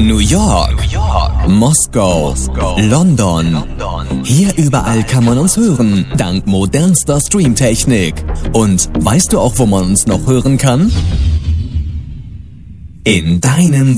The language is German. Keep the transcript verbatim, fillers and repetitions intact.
New York, New York. Moskau, Moskau. London. London. Hier überall kann man uns hören, dank modernster Streamtechnik. Und weißt du auch, wo man uns noch hören kann? In deinem